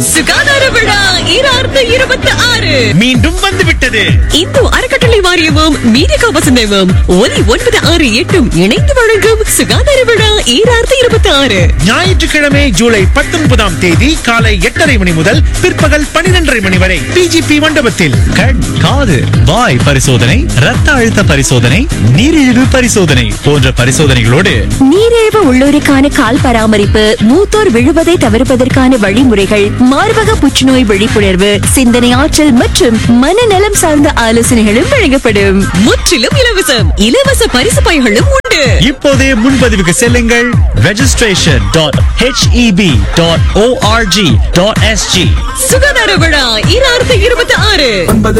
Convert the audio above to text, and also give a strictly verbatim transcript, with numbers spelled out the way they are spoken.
சுகாதார விழா ஈராயிரத்து இருபத்தி ஆறு மீண்டும் வந்துவிட்டது. இந்து அறக்கட்டளை வாரியமும் மீடியா வசந்தமும் ஒலி ஒன்பது ஆறு எட்டும் இணைந்து வழங்கும் சுகாதார விழா ஈராயிரத்து இருபத்தி ஆறு ஞாயிற்றுக்கிழமை ஜூலை பத்தொன்பதாம் தேதி காலை எட்டரை மணி முதல் பிற்பகல் பன்னிரண்டரை மணி வரை பிஜிபி மண்டபத்தில் கண், காது, வாய் பரிசோதனை, ரத்த அழுத்த பரிசோதனை, நீரிழிவு பரிசோதனை போன்ற பரிசோதனைகளோடு நீரிழிவு உள்ளோருக்கான கால் பராமரிப்பு, மூத்தோர் விழுவதை தவிர்ப்பதற்கான வழிமுறைகள், மார்பக புற்றுநோய் விழிப்புணர்வு, சிந்தனை ஆற்றல் மற்றும் மனநலம் சார்ந்த ஆலோசனைகளும் வழங்கப்படும். முற்றிலும் இலவசம். இலவச பரிசு பைகளும் உண்டு. இப்போதே முன்பதிவுக்கு செல்லுங்கள். Registration dot HEP dot O R G dot SG. சுகாதார விழா ஈராயிரத்து இருபத்தி ஆறு ஒன்பது